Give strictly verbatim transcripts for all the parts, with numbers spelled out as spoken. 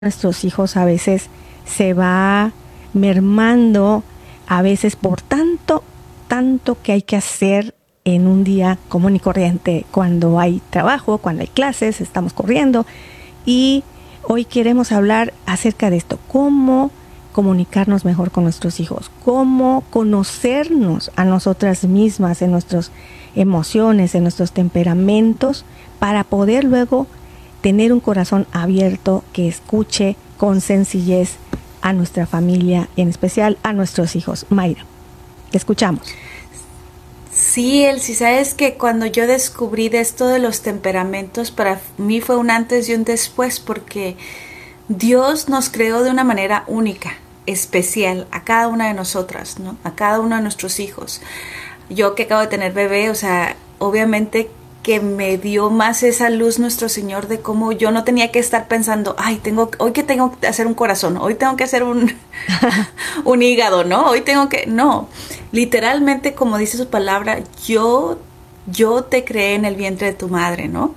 nuestros hijos a veces se va mermando, a veces por tanto, tanto que hay que hacer en un día común y corriente, cuando hay trabajo, cuando hay clases, estamos corriendo. Y hoy queremos hablar acerca de esto, cómo comunicarnos mejor con nuestros hijos, cómo conocernos a nosotras mismas, en nuestras emociones, en nuestros temperamentos, para poder luego tener un corazón abierto que escuche con sencillez a nuestra familia, en especial a nuestros hijos. Mayra, te escuchamos. Sí, Elsie, sabes que cuando yo descubrí de esto de los temperamentos, para mí fue un antes y un después, porque Dios nos creó de una manera única, especial, a cada una de nosotras, ¿no? A cada uno de nuestros hijos. Yo que acabo de tener bebé, o sea, obviamente que me dio más esa luz nuestro Señor de cómo yo no tenía que estar pensando, ay, tengo, hoy que tengo que hacer un corazón, hoy tengo que hacer un, un hígado, ¿no? Hoy tengo que, no, literalmente como dice su palabra, yo, yo te creé en el vientre de tu madre, ¿no?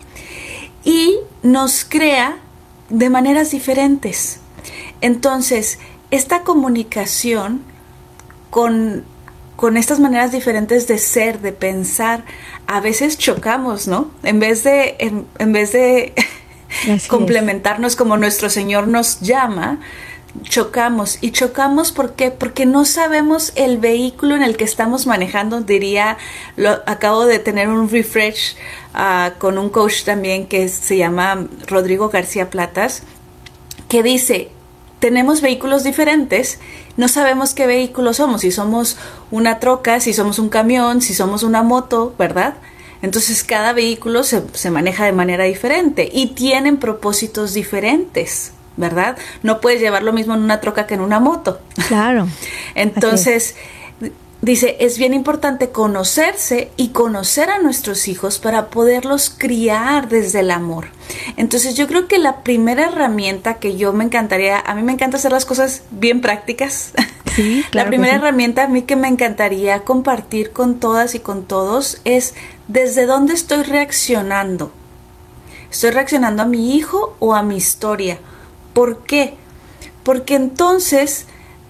Y nos crea de maneras diferentes. Entonces, esta comunicación con con estas maneras diferentes de ser, de pensar, a veces chocamos, ¿no? En vez de, en, en vez de complementarnos como nuestro Señor nos llama, chocamos. ¿Y chocamos por qué? Porque no sabemos el vehículo en el que estamos manejando. Diría, lo, acabo de tener un refresh uh, con un coach también que se llama Rodrigo García Platas, que dice, tenemos vehículos diferentes, no sabemos qué vehículo somos, si somos una troca, si somos un camión, si somos una moto, ¿verdad? Entonces cada vehículo se, se maneja de manera diferente y tienen propósitos diferentes, ¿verdad? No puedes llevar lo mismo en una troca que en una moto. Claro. Entonces, dice, es bien importante conocerse y conocer a nuestros hijos para poderlos criar desde el amor. Entonces yo creo que la primera herramienta que yo me encantaría, a mí me encanta hacer las cosas bien prácticas. Sí, claro. La primera que sí. herramienta a mí que me encantaría compartir con todas y con todos es desde dónde estoy reaccionando. ¿Estoy reaccionando a mi hijo o a mi historia? ¿Por qué? Porque entonces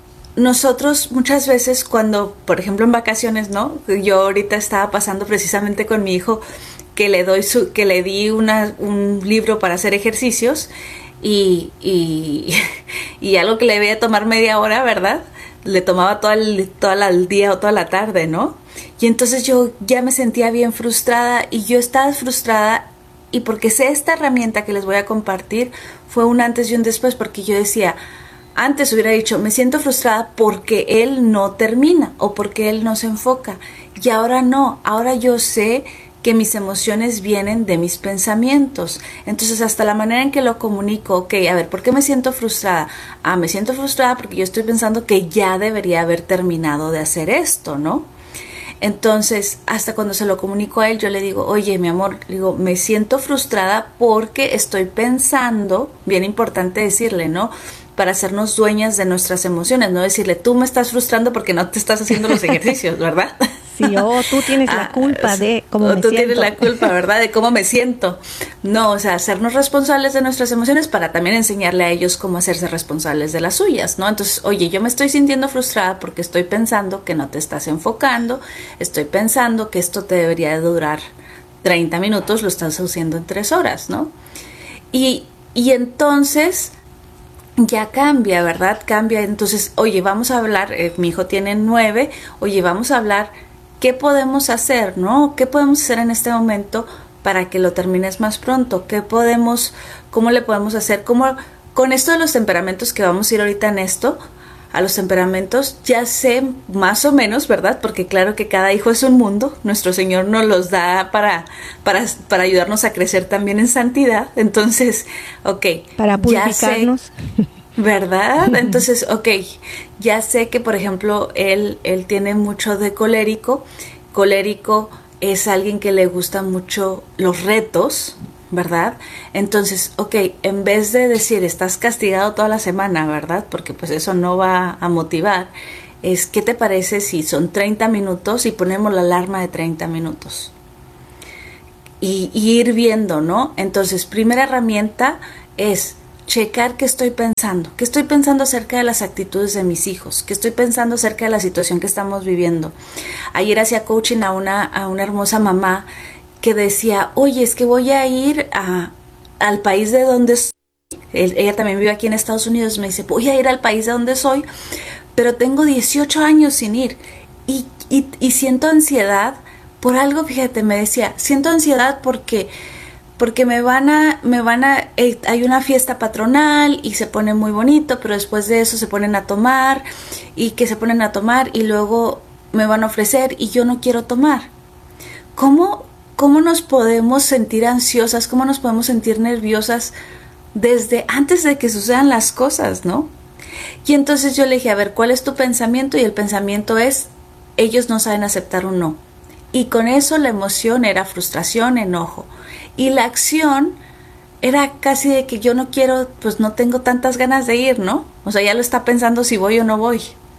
nosotros muchas veces cuando, por ejemplo en vacaciones, ¿no? Yo ahorita estaba pasando precisamente con mi hijo que le doy su, que le di una, un libro para hacer ejercicios y, y, y algo que le debía tomar media hora, ¿verdad? Le tomaba todo el, todo el día o toda la tarde, ¿no? Y entonces yo ya me sentía bien frustrada y yo estaba frustrada y porque sé esta herramienta que les voy a compartir fue un antes y un después, porque yo decía, antes hubiera dicho, me siento frustrada porque él no termina o porque él no se enfoca. Y ahora no, ahora yo sé que mis emociones vienen de mis pensamientos. Entonces, hasta la manera en que lo comunico, ok, a ver, ¿por qué me siento frustrada? Ah, me siento frustrada porque yo estoy pensando que ya debería haber terminado de hacer esto, ¿no? Entonces, hasta cuando se lo comunico a él, yo le digo, oye, mi amor, digo, me siento frustrada porque estoy pensando, bien importante decirle, ¿no? Para hacernos dueñas de nuestras emociones, no decirle, tú me estás frustrando porque no te estás haciendo los ejercicios, ¿verdad? Sí, o tú tienes la culpa ah, de cómo me tú siento. Tú tienes la culpa, ¿verdad? De cómo me siento. No, o sea, hacernos responsables de nuestras emociones para también enseñarle a ellos cómo hacerse responsables de las suyas, ¿no? Entonces, oye, yo me estoy sintiendo frustrada porque estoy pensando que no te estás enfocando, estoy pensando que esto te debería de durar treinta minutos, lo estás haciendo en tres horas, ¿no? Y, y entonces ya cambia, ¿verdad? Cambia. Entonces, oye, vamos a hablar, eh, mi hijo tiene nueve, oye, vamos a hablar, ¿qué podemos hacer, no? ¿Qué podemos hacer en este momento para que lo termines más pronto? ¿Qué podemos, cómo le podemos hacer? ¿Cómo, con esto de los temperamentos que vamos a ir ahorita en esto, a los temperamentos, ya sé más o menos, ¿verdad? Porque claro que cada hijo es un mundo, nuestro Señor nos los da para, para, para ayudarnos a crecer también en santidad. Entonces, ok, para purificarnos. Ya sé, ¿verdad? Entonces, ok, ya sé que, por ejemplo, él, él tiene mucho de colérico. Colérico es alguien que le gusta mucho los retos, ¿verdad? Entonces, ok, en vez de decir, estás castigado toda la semana, ¿verdad? Porque pues eso no va a motivar. Es, ¿qué te parece si son treinta minutos y ponemos la alarma de treinta minutos? Y, y ir viendo, ¿no? Entonces, primera herramienta es checar qué estoy pensando, qué estoy pensando acerca de las actitudes de mis hijos, qué estoy pensando acerca de la situación que estamos viviendo. Ayer hacía coaching a una, a una hermosa mamá que decía, oye, es que voy a ir a, al país de donde soy. Ella también vive aquí en Estados Unidos. Me dice, voy a ir al país de donde soy, pero tengo dieciocho años sin ir y, y, y siento ansiedad por algo. Fíjate, me decía, siento ansiedad porque porque me van a, me van a, eh, hay una fiesta patronal y se pone muy bonito, pero después de eso se ponen a tomar y que se ponen a tomar y luego me van a ofrecer y yo no quiero tomar. ¿Cómo, cómo nos podemos sentir ansiosas? ¿Cómo nos podemos sentir nerviosas desde antes de que sucedan las cosas, no? Y entonces yo le dije, a ver, ¿cuál es tu pensamiento? Y el pensamiento es, ellos no saben aceptar un no. Y con eso la emoción era frustración, enojo. Y la acción era casi de que yo no quiero, pues no tengo tantas ganas de ir, ¿no? O sea, ya lo está pensando si voy o no voy.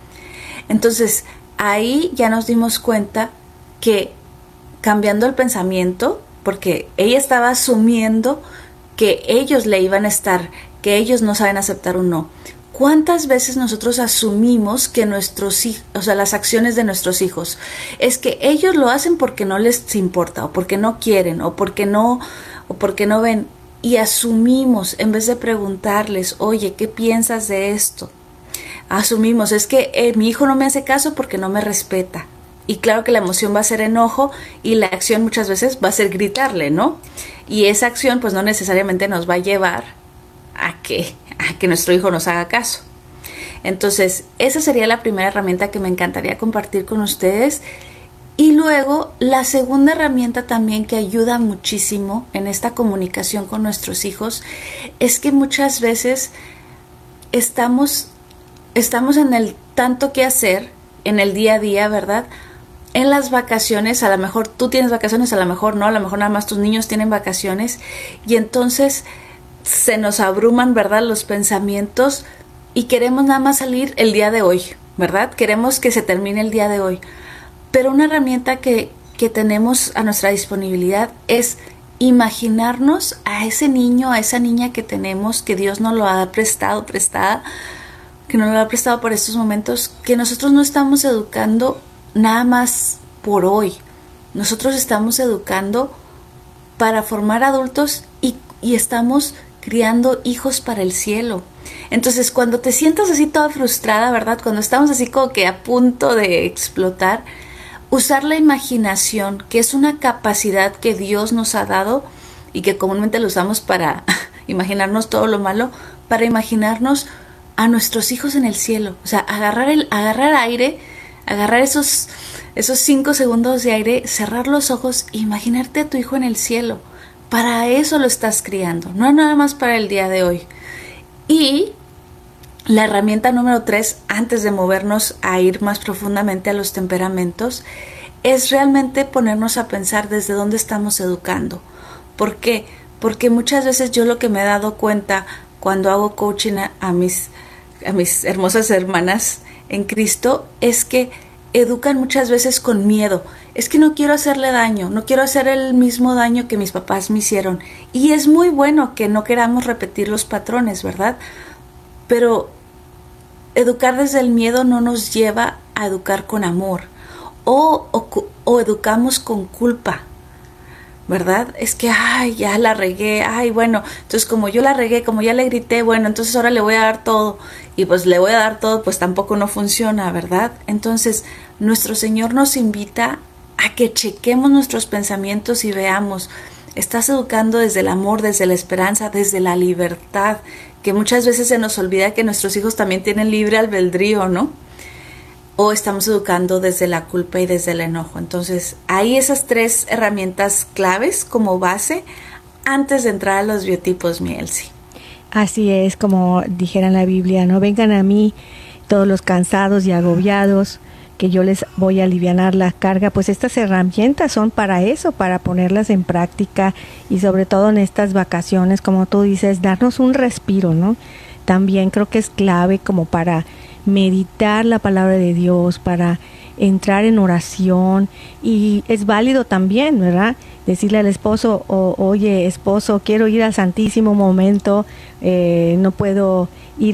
Entonces, ahí ya nos dimos cuenta que cambiando el pensamiento, porque ella estaba asumiendo que ellos le iban a estar, que ellos no saben aceptar un no. ¿Cuántas veces nosotros asumimos que nuestros hijos, o sea, las acciones de nuestros hijos, es que ellos lo hacen porque no les importa, o porque no quieren, o porque no, o porque no ven, y asumimos en vez de preguntarles, oye, ¿qué piensas de esto? Asumimos, es que eh, mi hijo no me hace caso porque no me respeta. Y claro que la emoción va a ser enojo y la acción muchas veces va a ser gritarle, ¿no? Y esa acción pues no necesariamente nos va a llevar a que, a que nuestro hijo nos haga caso. Entonces, esa sería la primera herramienta que me encantaría compartir con ustedes. Y luego, la segunda herramienta también que ayuda muchísimo en esta comunicación con nuestros hijos es que muchas veces estamos, estamos en el tanto que hacer, en el día a día, ¿verdad? En las vacaciones, a lo mejor tú tienes vacaciones, a lo mejor no, a lo mejor nada más tus niños tienen vacaciones y entonces se nos abruman, ¿verdad?, los pensamientos y queremos nada más salir el día de hoy, ¿verdad? Queremos que se termine el día de hoy. Pero una herramienta que, que tenemos a nuestra disponibilidad es imaginarnos a ese niño, a esa niña que tenemos, que Dios nos lo ha prestado, prestada, que nos lo ha prestado por estos momentos, que nosotros no estamos educando nada más por hoy. Nosotros estamos educando para formar adultos y, y estamos criando hijos para el cielo. Entonces, cuando te sientas así toda frustrada, ¿verdad? Cuando estamos así como que a punto de explotar, usar la imaginación, que es una capacidad que Dios nos ha dado y que comúnmente lo usamos para imaginarnos todo lo malo, para imaginarnos a nuestros hijos en el cielo. O sea, agarrar el, agarrar aire, agarrar esos, esos cinco segundos de aire, cerrar los ojos e imaginarte a tu hijo en el cielo. Para eso lo estás criando, no nada más para el día de hoy. Y la herramienta número tres, antes de movernos a ir más profundamente a los temperamentos, es realmente ponernos a pensar desde dónde estamos educando. ¿Por qué? Porque muchas veces yo lo que me he dado cuenta cuando hago coaching a, a, mis, a mis hermosas hermanas en Cristo es que educan muchas veces con miedo. Es que no quiero hacerle daño, no quiero hacer el mismo daño que mis papás me hicieron. Y es muy bueno que no queramos repetir los patrones, ¿verdad? Pero educar desde el miedo no nos lleva a educar con amor. O, o, o educamos con culpa, ¿verdad? Es que, ay, ya la regué, ay, bueno, entonces como yo la regué, como ya le grité, bueno, entonces ahora le voy a dar todo. Y pues le voy a dar todo, pues tampoco no funciona, ¿verdad? Entonces, nuestro Señor nos invita a que chequemos nuestros pensamientos y veamos, estás educando desde el amor, desde la esperanza, desde la libertad, que muchas veces se nos olvida que nuestros hijos también tienen libre albedrío, ¿no? O estamos educando desde la culpa y desde el enojo. Entonces, hay esas tres herramientas claves como base antes de entrar a los biotipos, mi Elsie. Así es, como dijera en la Biblia, no vengan a mí todos los cansados y agobiados, que yo les voy a alivianar la carga. Pues estas herramientas son para eso, para ponerlas en práctica y sobre todo en estas vacaciones, como tú dices, darnos un respiro, ¿no? También creo que es clave como para meditar la palabra de Dios, para entrar en oración, y es válido también, ¿verdad? Decirle al esposo, o, oye, esposo, quiero ir al santísimo momento, eh, no puedo